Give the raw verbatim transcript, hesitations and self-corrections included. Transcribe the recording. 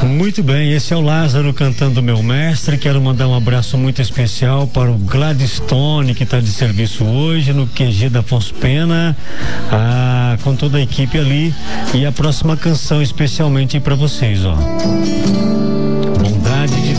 Muito bem, esse é o Lázaro cantando Meu Mestre. Quero mandar um abraço muito especial para o Gladstone, que está de serviço hoje no Q G da Afonso Pena, ah, com toda a equipe ali. E a próxima canção especialmente para vocês, ó. Bondade de